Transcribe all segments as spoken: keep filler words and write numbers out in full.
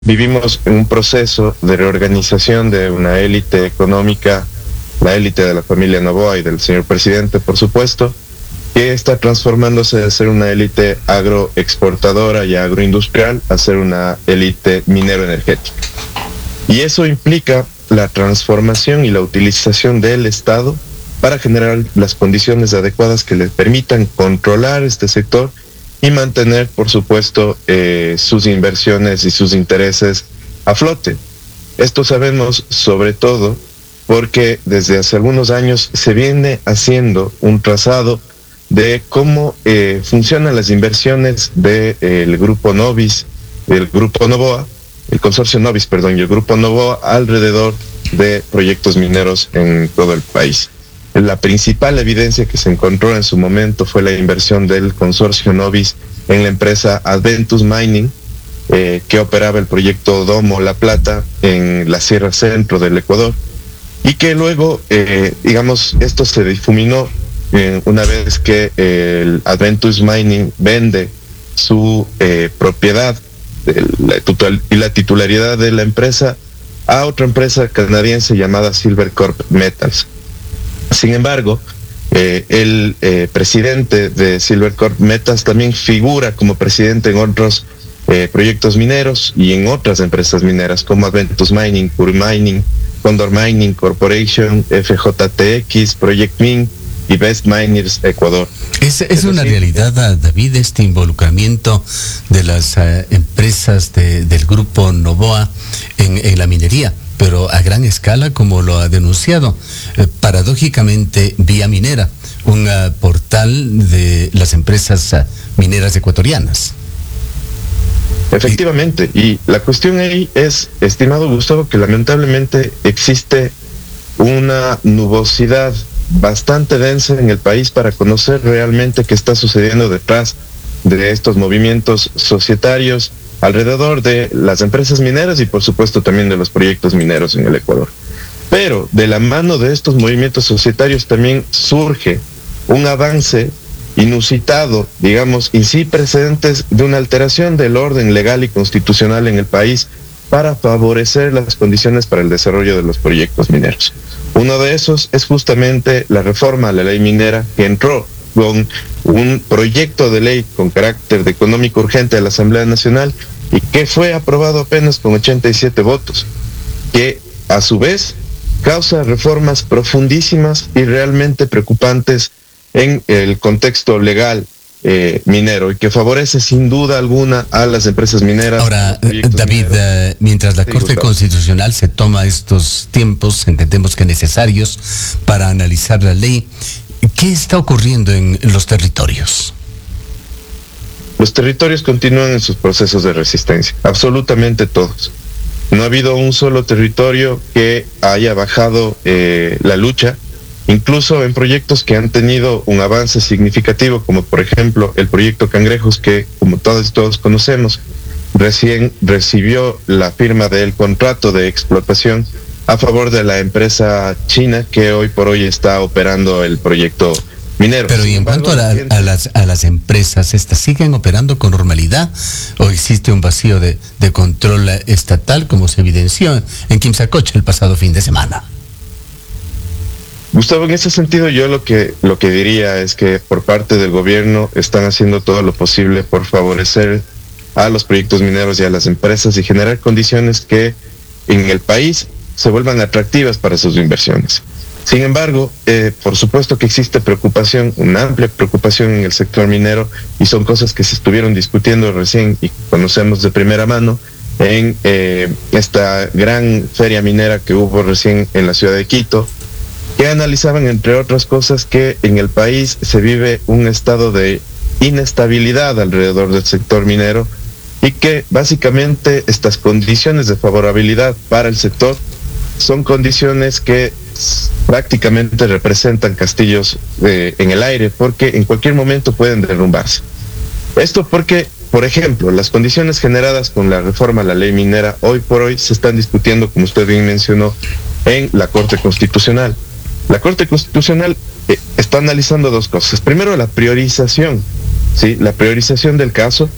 vivimos en un proceso de reorganización de una élite económica, la élite de la familia Noboa y del señor presidente, por supuesto, que está transformándose de ser una élite agroexportadora y agroindustrial a ser una élite minero-energética. Y eso implica la transformación y la utilización del Estado para generar las condiciones adecuadas que le permitan controlar este sector y mantener, por supuesto, eh, sus inversiones y sus intereses a flote. Esto sabemos sobre todo porque desde hace algunos años se viene haciendo un trazado de cómo eh, funcionan las inversiones del de, eh, grupo Novis, del grupo Noboa, el consorcio Novis, perdón, y el grupo Noboa alrededor de proyectos mineros en todo el país. La principal evidencia que se encontró en su momento fue la inversión del consorcio Novis en la empresa Adventus Mining, eh, que operaba el proyecto Domo La Plata en la Sierra Centro del Ecuador, y que luego, eh, digamos, esto se difuminó eh, una vez que eh, el Adventus Mining vende su eh, propiedad de la, y la titularidad de la empresa a otra empresa canadiense llamada Silvercorp Metals. Sin embargo, eh, el eh, presidente de Silvercorp Metals también figura como presidente en otros eh, proyectos mineros y en otras empresas mineras como Adventus Mining, Pure Mining, Condor Mining Corporation, F J T X, Project Min y Best Miners Ecuador. Es, es, es una decir, realidad, David, este involucramiento de las uh, empresas de, del grupo Noboa en, en la minería, pero a gran escala, como lo ha denunciado, eh, paradójicamente Vía Minera, un uh, portal de las empresas uh, mineras ecuatorianas. Efectivamente, y la cuestión ahí es, estimado Gustavo, que lamentablemente existe una nubosidad bastante densa en el país para conocer realmente qué está sucediendo detrás de estos movimientos societarios alrededor de las empresas mineras y por supuesto también de los proyectos mineros en el Ecuador. Pero de la mano de estos movimientos societarios también surge un avance inusitado, digamos, y sin precedentes de una alteración del orden legal y constitucional en el país para favorecer las condiciones para el desarrollo de los proyectos mineros. Uno de esos es justamente la reforma a la ley minera que entró con un proyecto de ley con carácter de económico urgente de la Asamblea Nacional y que fue aprobado apenas con ochenta y siete votos, que a su vez causa reformas profundísimas y realmente preocupantes en el contexto legal eh, minero y que favorece sin duda alguna a las empresas mineras. Ahora, David, uh, mientras la sí, Corte Gustavo. Constitucional se toma estos tiempos, entendemos que necesarios para analizar la ley, ¿qué está ocurriendo en los territorios? Los territorios continúan en sus procesos de resistencia, absolutamente todos. No ha habido un solo territorio que haya bajado eh, la lucha, incluso en proyectos que han tenido un avance significativo, como por ejemplo el proyecto Cangrejos, que como todos y todos conocemos, recién recibió la firma del contrato de explotación a favor de la empresa china que hoy por hoy está operando el proyecto minero. Pero y en cuanto a, la, a, las, a las empresas, ¿estas siguen operando con normalidad o existe un vacío de, de control estatal como se evidenció en Quimsacocha el pasado fin de semana? Gustavo, en ese sentido yo lo que lo que diría es que por parte del gobierno están haciendo todo lo posible por favorecer a los proyectos mineros y a las empresas y generar condiciones que en el país se vuelvan atractivas para sus inversiones. Sin embargo, eh, por supuesto que existe preocupación, una amplia preocupación en el sector minero y son cosas que se estuvieron discutiendo recién y conocemos de primera mano en eh, esta gran feria minera que hubo recién en la ciudad de Quito, que analizaban, entre otras cosas, que en el país se vive un estado de inestabilidad alrededor del sector minero y que básicamente estas condiciones de favorabilidad para el sector son condiciones que prácticamente representan castillos eh, en el aire porque en cualquier momento pueden derrumbarse. Esto porque, por ejemplo, las condiciones generadas con la reforma a la ley minera hoy por hoy se están discutiendo, como usted bien mencionó, en la Corte Constitucional. La Corte Constitucional eh, está analizando dos cosas. Primero, la priorización, ¿sí? La priorización del caso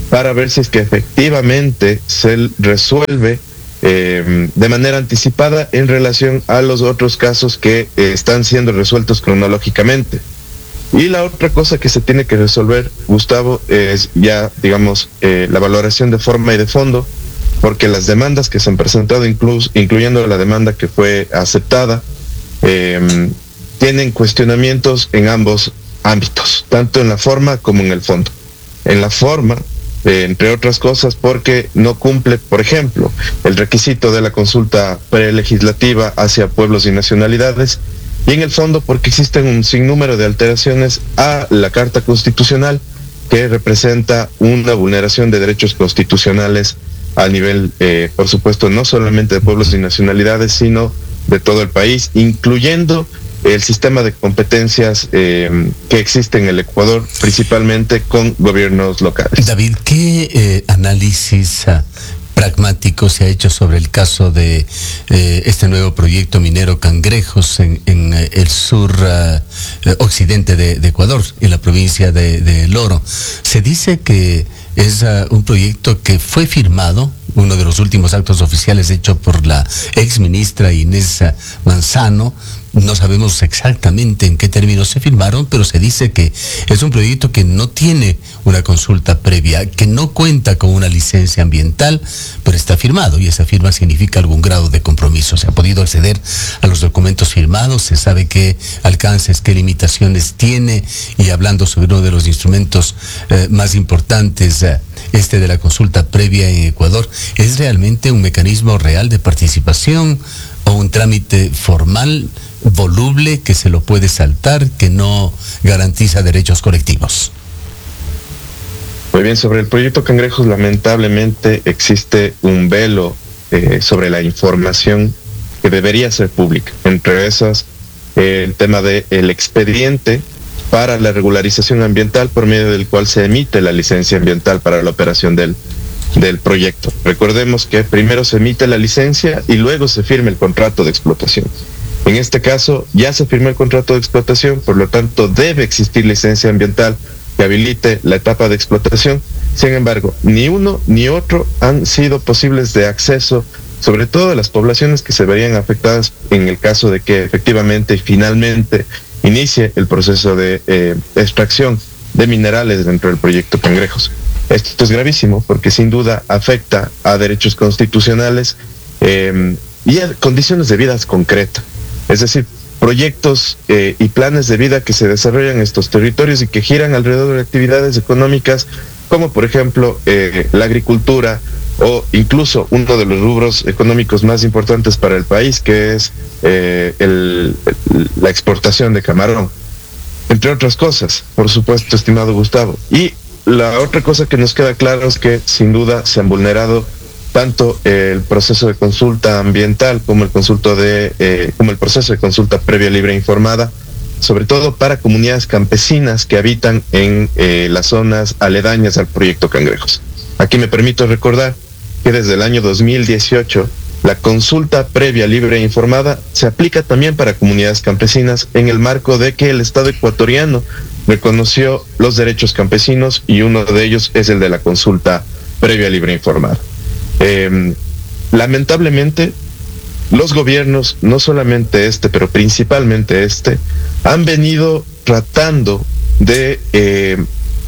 para ver si es que efectivamente se resuelve eh, de manera anticipada en relación a los otros casos que eh, están siendo resueltos cronológicamente. Y la otra cosa que se tiene que resolver, Gustavo, es ya, digamos, eh, la valoración de forma y de fondo, porque las demandas que se han presentado, incluso, incluyendo la demanda que fue aceptada, eh, tienen cuestionamientos en ambos ámbitos, tanto en la forma como en el fondo. En la forma, eh, entre otras cosas, porque no cumple, por ejemplo, el requisito de la consulta prelegislativa hacia pueblos y nacionalidades, y en el fondo porque existen un sinnúmero de alteraciones a la Carta Constitucional que representa una vulneración de derechos constitucionales a nivel, eh, por supuesto, no solamente de pueblos y nacionalidades, sino de todo el país, incluyendo el sistema de competencias eh, que existe en el Ecuador, principalmente con gobiernos locales. David, ¿qué eh, análisis uh, pragmático se ha hecho sobre el caso de eh, este nuevo proyecto minero Cangrejos en, en eh, el sur uh, occidente de, de Ecuador, en la provincia de, de Loro? Se dice que es uh, un proyecto que fue firmado, uno de los últimos actos oficiales hecho por la ex ministra Inés Manzano. No sabemos exactamente en qué términos se firmaron, pero se dice que es un proyecto que no tiene una consulta previa, que no cuenta con una licencia ambiental, pero está firmado, y esa firma significa algún grado de compromiso. Se ha podido acceder a los documentos firmados, se sabe qué alcances, qué limitaciones tiene, y hablando sobre uno de los instrumentos eh, más importantes, eh, este de la consulta previa en Ecuador, ¿es realmente un mecanismo real de participación o un trámite formal, voluble, que se lo puede saltar, que no garantiza derechos colectivos? Muy bien, sobre el proyecto Cangrejos, lamentablemente existe un velo eh, sobre la información que debería ser pública. Entre esas, eh, el tema del expediente para la regularización ambiental, por medio del cual se emite la licencia ambiental para la operación del, del proyecto. Recordemos que primero se emite la licencia y luego se firma el contrato de explotación. En este caso ya se firmó el contrato de explotación, por lo tanto debe existir licencia ambiental que habilite la etapa de explotación. Sin embargo, ni uno ni otro han sido posibles de acceso, sobre todo a las poblaciones que se verían afectadas en el caso de que efectivamente y finalmente inicie el proceso de eh, extracción de minerales dentro del proyecto Cangrejos. Esto es gravísimo porque sin duda afecta a derechos constitucionales eh, y a condiciones de vida concretas. Es decir, proyectos eh, y planes de vida que se desarrollan en estos territorios y que giran alrededor de actividades económicas como por ejemplo eh, la agricultura o incluso uno de los rubros económicos más importantes para el país, que es eh, el, el, la exportación de camarón, entre otras cosas, por supuesto, estimado Gustavo. Y la otra cosa que nos queda claro es que sin duda se han vulnerado tanto el proceso de consulta ambiental como el consulto de eh, como el proceso de consulta previa, libre e informada, sobre todo para comunidades campesinas que habitan en eh, las zonas aledañas al proyecto Cangrejos. Aquí me permito recordar que desde el año dos mil dieciocho la consulta previa, libre e informada se aplica también para comunidades campesinas en el marco de que el Estado ecuatoriano reconoció los derechos campesinos y uno de ellos es el de la consulta previa, libre e informada. Eh, lamentablemente los gobiernos, no solamente este, pero principalmente este, han venido tratando de eh,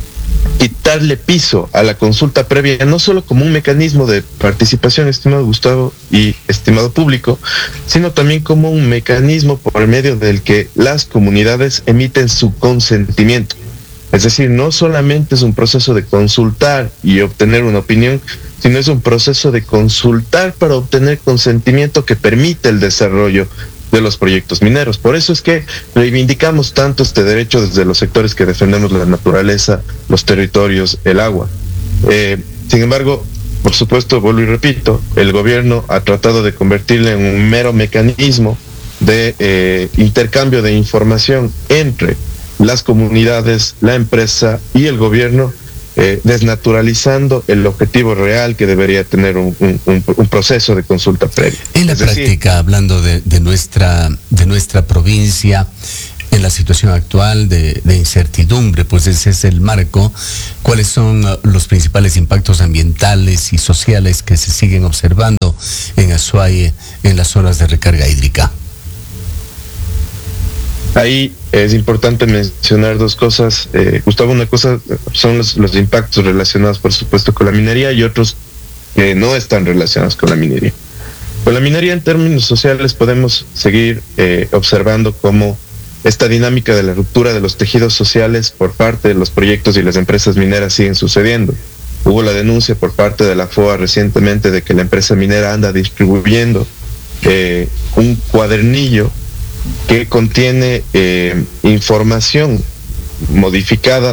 quitarle piso a la consulta previa, no solo como un mecanismo de participación, estimado Gustavo y estimado público, sino también como un mecanismo por medio del que las comunidades emiten su consentimiento. Es decir, no solamente es un proceso de consultar y obtener una opinión, sino es un proceso de consultar para obtener consentimiento que permite el desarrollo de los proyectos mineros. Por eso es que reivindicamos tanto este derecho desde los sectores que defendemos la naturaleza, los territorios, el agua. Eh, sin embargo, por supuesto, vuelvo y repito, el gobierno ha tratado de convertirlo en un mero mecanismo de eh, intercambio de información entre las comunidades, la empresa y el gobierno, eh, desnaturalizando el objetivo real que debería tener un, un, un, un proceso de consulta previa. En la es práctica, decir, hablando de, de nuestra de nuestra provincia, en la situación actual de, de incertidumbre, pues ese es el marco. ¿Cuáles son uh, los principales impactos ambientales y sociales que se siguen observando en Azuay en las zonas de recarga hídrica? Ahí es importante mencionar dos cosas. Eh, Gustavo, una cosa son los, los impactos relacionados, por supuesto, con la minería, y otros que no están relacionados con la minería. Con la minería, en términos sociales, podemos seguir eh, observando cómo esta dinámica de la ruptura de los tejidos sociales por parte de los proyectos y las empresas mineras siguen sucediendo. Hubo la denuncia por parte de la F O A recientemente de que la empresa minera anda distribuyendo eh, un cuadernillo que contiene eh, información modificada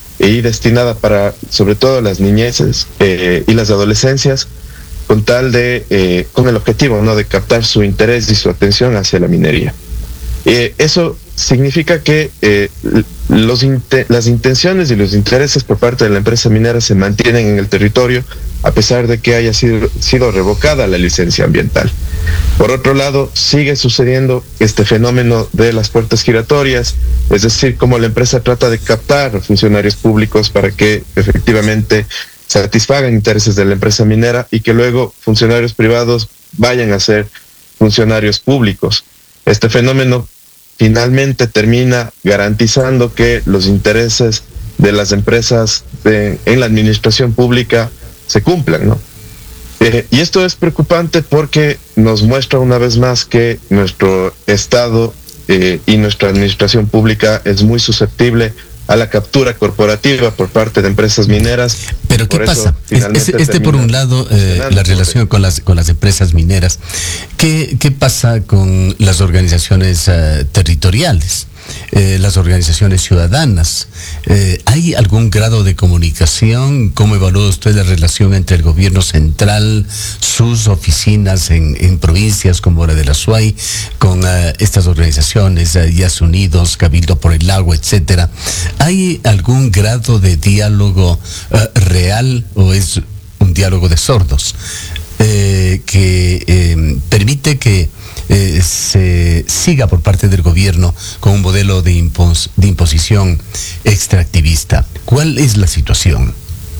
y destinada para, sobre todo, las niñeces eh, y las adolescencias, con tal de, eh, con el objetivo, ¿no?, de captar su interés y su atención hacia la minería. Eh, eso significa que eh, los inte- las intenciones y los intereses por parte de la empresa minera se mantienen en el territorio, a pesar de que haya sido, sido revocada la licencia ambiental. Por otro lado, sigue sucediendo este fenómeno de las puertas giratorias, es decir, cómo la empresa trata de captar funcionarios públicos para que efectivamente satisfagan intereses de la empresa minera y que luego funcionarios privados vayan a ser funcionarios públicos. Este fenómeno finalmente termina garantizando que los intereses de las empresas de, en la administración pública se cumplan, ¿no? Eh, y esto es preocupante porque nos muestra una vez más que nuestro Estado eh, y nuestra administración pública es muy susceptible a la captura corporativa por parte de empresas mineras. Pero ¿qué pasa? Este, este por un lado, eh, la relación con las con las empresas mineras. ¿Qué, qué pasa con las organizaciones uh, territoriales? Eh, las organizaciones ciudadanas. Eh, ¿Hay algún grado de comunicación? ¿Cómo evalúa usted la relación entre el gobierno central, sus oficinas en, en provincias como la de la Azuay, con uh, estas organizaciones, uh, Yas Unidos, Cabildo por el Agua, etcétera? ¿Hay algún grado de diálogo uh, real o es un diálogo de sordos eh, que eh, permite que Eh, se siga por parte del gobierno con un modelo de, impos, de imposición extractivista? ¿Cuál es la situación?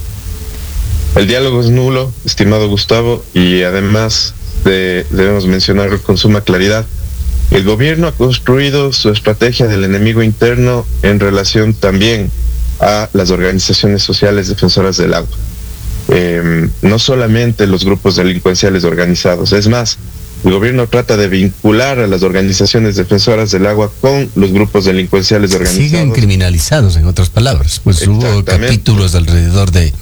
El diálogo es nulo, estimado Gustavo, y además de, debemos mencionarlo con suma claridad. El gobierno ha construido su estrategia del enemigo interno en relación también a las organizaciones sociales defensoras del agua. Eh, no solamente los grupos delincuenciales organizados, es más, el gobierno trata de vincular a las organizaciones defensoras del agua con los grupos delincuenciales organizados. Siguen criminalizados, en otras palabras. Pues hubo capítulos alrededor de,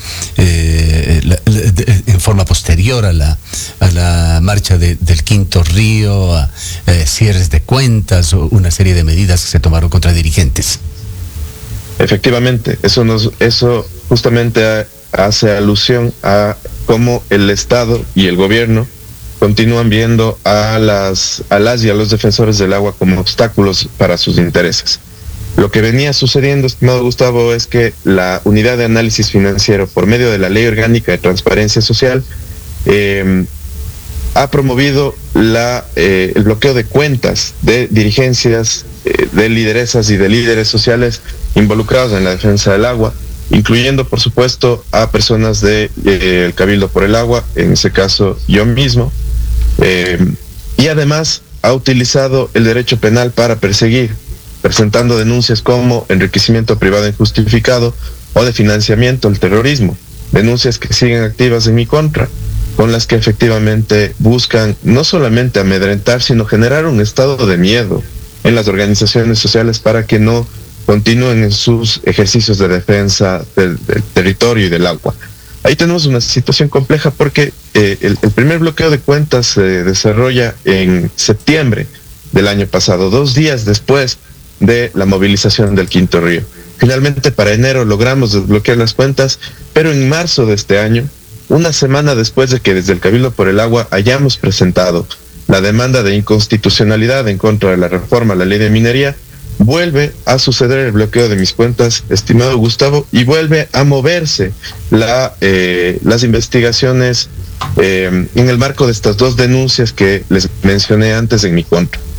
eh, la, de, en forma posterior a la, a la marcha de, del Quinto Río, a eh, cierres de cuentas, o una serie de medidas que se tomaron contra dirigentes. Efectivamente, eso nos, eso justamente hace alusión a cómo el Estado y el gobierno continúan viendo a las, a las y a los defensores del agua como obstáculos para sus intereses. Lo que venía sucediendo, estimado Gustavo, es que la Unidad de Análisis Financiero, por medio de la Ley Orgánica de Transparencia Social, eh, ha promovido la, eh, el bloqueo de cuentas de dirigencias, eh, de lideresas y de líderes sociales involucrados en la defensa del agua, incluyendo, por supuesto, a personas del de, eh, Cabildo por el Agua, en ese caso yo mismo, eh, y además ha utilizado el derecho penal para perseguir, presentando denuncias como enriquecimiento privado injustificado o de financiamiento al terrorismo, denuncias que siguen activas en mi contra, con las que efectivamente buscan no solamente amedrentar, sino generar un estado de miedo en las organizaciones sociales para que no continúen en sus ejercicios de defensa del, del territorio y del agua. Ahí tenemos una situación compleja porque eh, el, el primer bloqueo de cuentas se desarrolla en septiembre del año pasado, dos días después de la movilización del Quinto Río. Finalmente, para enero logramos desbloquear las cuentas, pero en marzo de este año, una semana después de que desde el Cabildo por el Agua hayamos presentado la demanda de inconstitucionalidad en contra de la reforma a la ley de minería, vuelve a suceder el bloqueo de mis cuentas, estimado Gustavo, y vuelve a moverse la, eh, las investigaciones eh, en el marco de estas dos denuncias que les mencioné antes en mi contra.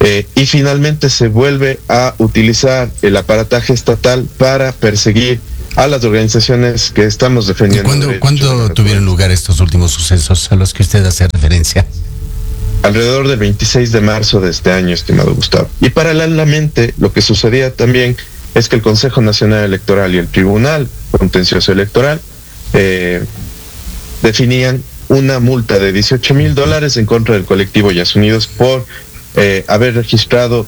Eh, y finalmente se vuelve a utilizar el aparataje estatal para perseguir a las organizaciones que estamos defendiendo. ¿Cuándo, ¿cuándo tuvieron lugar estos últimos sucesos a los que usted hace referencia? Alrededor del veintiséis de marzo de este año, estimado Gustavo. Y paralelamente, lo que sucedía también es que el Consejo Nacional Electoral y el Tribunal Contencioso Electoral eh, definían una multa de dieciocho mil dólares en contra del colectivo Yas Unidos por eh, haber registrado,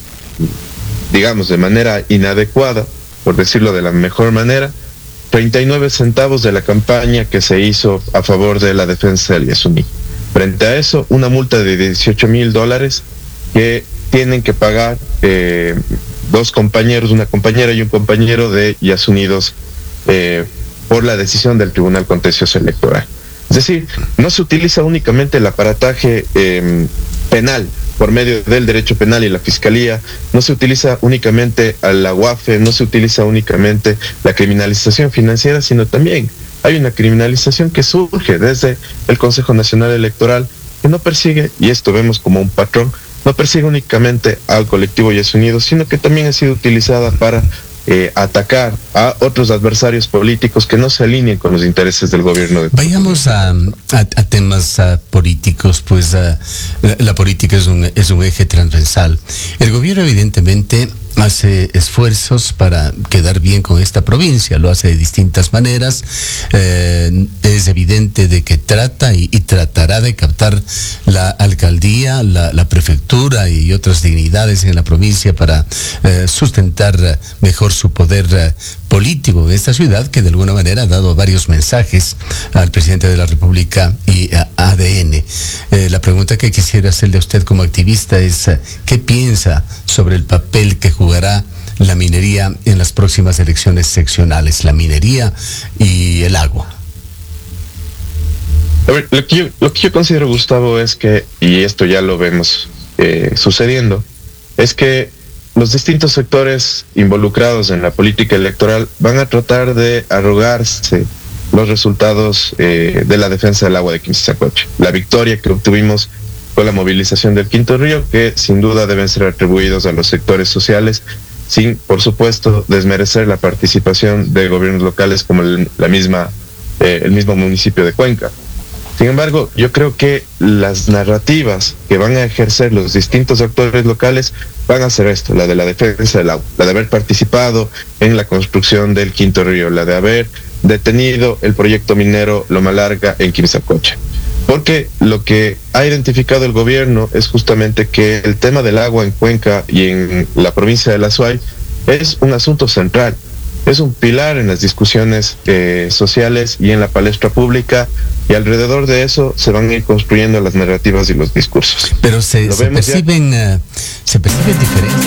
digamos, de manera inadecuada, por decirlo de la mejor manera, treinta y nueve centavos de la campaña que se hizo a favor de la defensa del Yasuní. Frente a eso, una multa de dieciocho mil dólares que tienen que pagar eh, dos compañeros, una compañera y un compañero de Yas Unidos eh, por la decisión del Tribunal Contencioso Electoral. Es decir, no se utiliza únicamente el aparataje eh, penal por medio del derecho penal y la fiscalía, no se utiliza únicamente a la U A F E, no se utiliza únicamente la criminalización financiera, sino también hay una criminalización que surge desde el Consejo Nacional Electoral, que no persigue, y esto vemos como un patrón, no persigue únicamente al colectivo Yas Unidos, sino que también ha sido utilizada para eh, atacar a otros adversarios políticos que no se alineen con los intereses del gobierno. De Vayamos a, a, a temas a políticos, pues a, la, la política es un, es un eje transversal. El gobierno evidentemente hace esfuerzos para quedar bien con esta provincia, lo hace de distintas maneras, eh, es evidente de que trata y, y tratará de captar la alcaldía, la, la prefectura y otras dignidades en la provincia para eh, sustentar mejor su poder eh, político en esta ciudad, que de alguna manera ha dado varios mensajes al presidente de la República y a A D N. Eh, la pregunta que quisiera hacerle a usted como activista es, ¿qué piensa sobre el papel que jugará la minería en las próximas elecciones seccionales, la minería y el agua? A ver, lo que yo, lo que yo considero, Gustavo, es que, y esto ya lo vemos eh, sucediendo, es que los distintos sectores involucrados en la política electoral van a tratar de arrogarse los resultados eh, de la defensa del agua de Quimsizacoche. La victoria que obtuvimos con la movilización del Quinto Río, que sin duda deben ser atribuidos a los sectores sociales, sin, por supuesto, desmerecer la participación de gobiernos locales como el, la misma, eh, el mismo municipio de Cuenca. Sin embargo, yo creo que las narrativas que van a ejercer los distintos actores locales van a ser esto, la de la defensa del agua, la de haber participado en la construcción del Quinto Río, la de haber detenido el proyecto minero Loma Larga en Quimsizacoche. Porque lo que ha identificado el gobierno es justamente que el tema del agua en Cuenca y en la provincia de La Suay es un asunto central, es un pilar en las discusiones eh, sociales y en la palestra pública, y alrededor de eso se van a ir construyendo las narrativas y los discursos. Pero se, se perciben, uh, se perciben diferentes.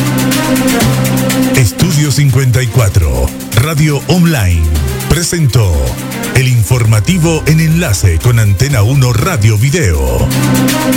Estudio cincuenta y cuatro, Radio Online, presentó el informativo en enlace con Antena uno Radio Video.